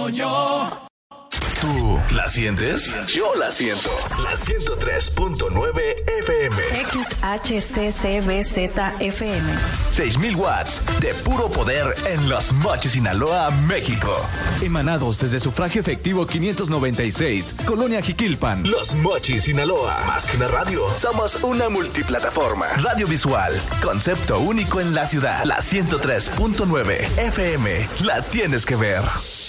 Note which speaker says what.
Speaker 1: yo.
Speaker 2: ¿Tú la sientes? Yo la siento. La 103.9 FM.
Speaker 3: XHCCBZ-FM.
Speaker 2: 6,000 watts de puro poder en Los Mochis, Sinaloa, México. Emanados desde Sufragio Efectivo 596, Colonia Jiquilpan. Los Mochis, Sinaloa. Más que una radio, somos una multiplataforma. Radio visual, concepto único en la ciudad. La 103.9 FM. La tienes que ver.